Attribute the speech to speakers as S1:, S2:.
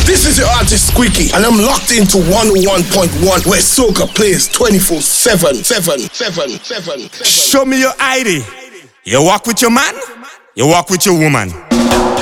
S1: This is your artist Squeaky, and I'm locked into 101.1 where soca plays 24/7.
S2: Show me your ID. You walk with your man, you walk with your woman.